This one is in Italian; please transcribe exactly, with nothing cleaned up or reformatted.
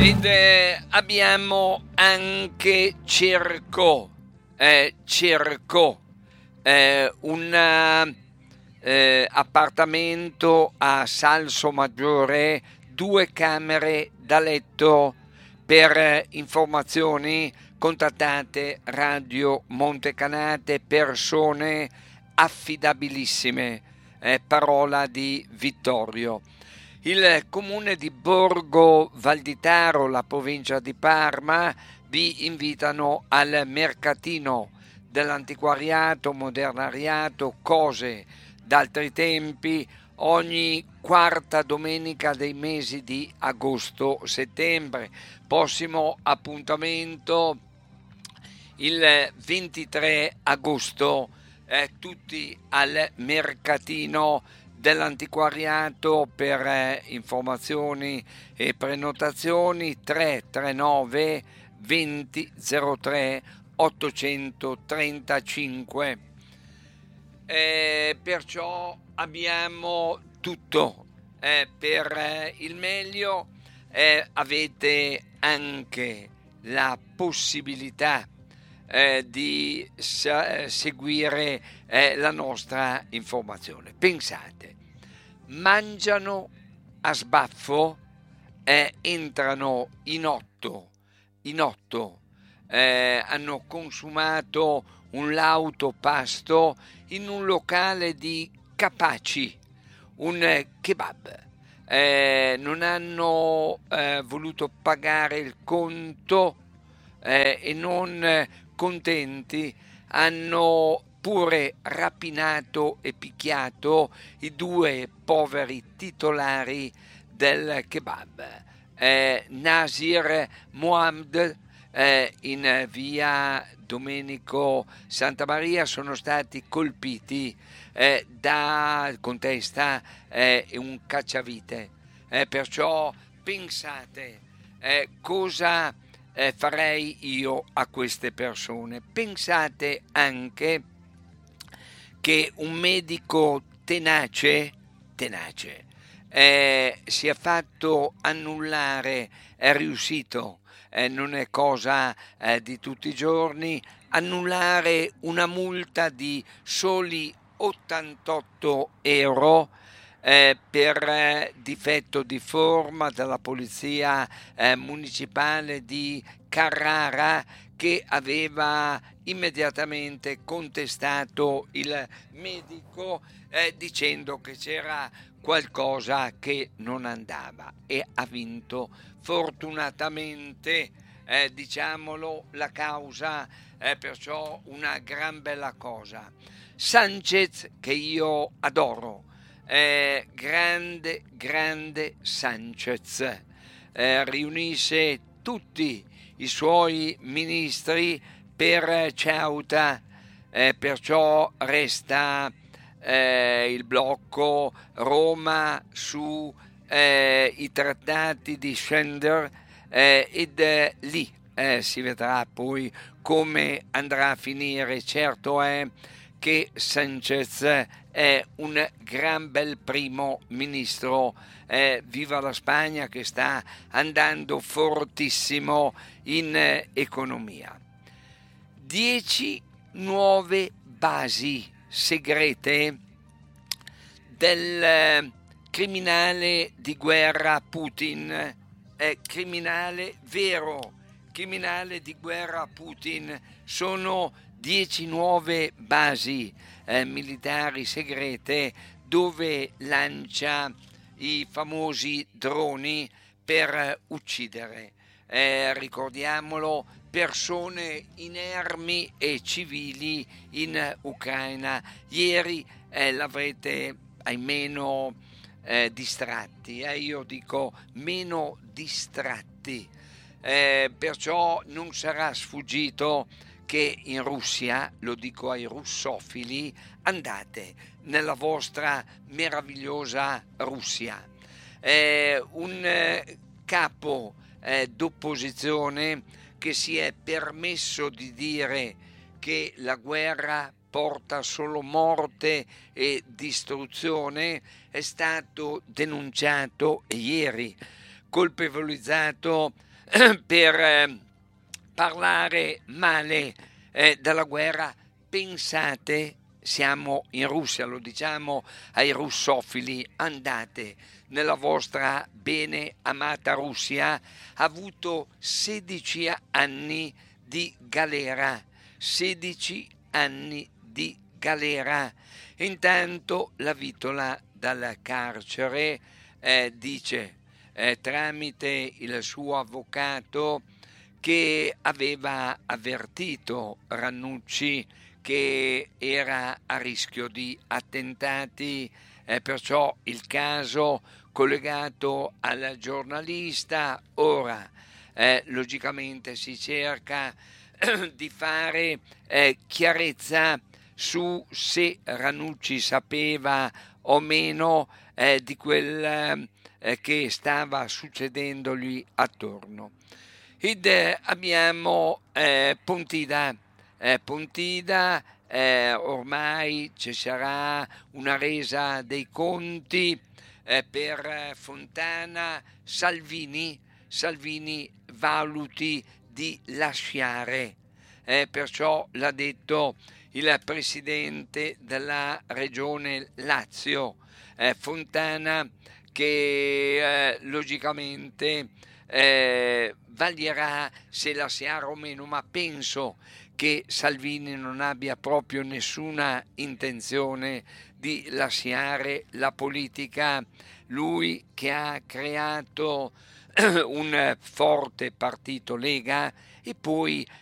Ed eh, abbiamo anche Cerco, eh, Cerco, eh, un eh, appartamento a Salsomaggiore, due camere da letto. Per eh, informazioni contattate Radio Montecanate, persone affidabilissime, eh, parola di Vittorio. Il comune di Borgo Valditaro, la provincia di Parma, vi invitano al mercatino dell'antiquariato, modernariato, cose d'altri tempi, ogni quarta domenica dei mesi di agosto-settembre. Prossimo appuntamento il ventitré agosto, eh, tutti al mercatino dell'antiquariato. Per eh, informazioni e prenotazioni tre tre nove venti zero tre ottocentotrentacinque. Eh, perciò abbiamo tutto eh, per eh, il meglio. Eh, avete anche la possibilità eh, di sa- seguire eh, la nostra informazione. Pensate, mangiano a sbaffo, eh, entrano in otto, in otto eh, hanno consumato un lauto pasto in un locale di Capaci, un eh, kebab. Eh, non hanno eh, voluto pagare il conto eh, e non eh, contenti hanno pure rapinato e picchiato i due poveri titolari del kebab. Eh, Nasir Mohammed eh, in via Domenico Santa Maria sono stati colpiti eh, da contesta eh, un cacciavite. Eh, perciò pensate eh, cosa eh, farei io a queste persone. Pensate anche che un medico tenace, tenace eh, si è fatto annullare, è riuscito, eh, non è cosa eh, di tutti i giorni, annullare una multa di soli ottantotto euro eh, per eh, difetto di forma della polizia eh, municipale di Carrara, che aveva immediatamente contestato il medico eh, dicendo che c'era qualcosa che non andava, e ha vinto fortunatamente, eh, diciamolo, la causa, eh, perciò una gran bella cosa. Sanchez, che io adoro, eh, grande grande Sanchez, eh, riunisce tutti i suoi ministri per Ceuta, eh, perciò resta eh, il blocco Roma su eh, i trattati di Schengen eh, ed eh, lì eh, si vedrà poi come andrà a finire. Certo è che Sanchez è un gran bel primo ministro. Eh, viva la Spagna che sta andando fortissimo in eh, economia. Dieci nuove basi segrete del eh, criminale di guerra Putin, eh, criminale vero, criminale di guerra Putin. Sono dieci nuove basi eh, militari segrete dove lancia i famosi droni per uccidere, eh, ricordiamolo, persone inermi e civili in Ucraina. Ieri eh, l'avrete almeno eh, distratti, eh, io dico meno distratti, eh, perciò non sarà sfuggito che in Russia, lo dico ai russofili, andate nella vostra meravigliosa Russia. Eh, un eh, capo eh, d'opposizione che si è permesso di dire che la guerra porta solo morte e distruzione è stato denunciato ieri, colpevolizzato per eh, parlare male eh, della guerra. Pensate, siamo in Russia, lo diciamo ai russofili, andate nella vostra bene amata Russia, ha avuto sedici anni di galera, sedici anni di galera. Intanto la Vitola dal carcere eh, dice eh, tramite il suo avvocato che aveva avvertito Rannucci che era a rischio di attentati, eh, perciò il caso collegato al giornalista. Ora, eh, logicamente si cerca eh, di fare eh, chiarezza su se Rannucci sapeva o meno eh, di quel eh, che stava succedendogli attorno. Ed eh, abbiamo eh, Pontida, eh, Pontida eh, ormai ci sarà una resa dei conti eh, per Fontana. Salvini, Salvini valuti di lasciare, eh, perciò l'ha detto il presidente della regione Lazio, eh, Fontana, che eh, logicamente eh, vaglierà se lasciare o meno, ma penso che Salvini non abbia proprio nessuna intenzione di lasciare la politica, lui che ha creato un forte partito Lega e poi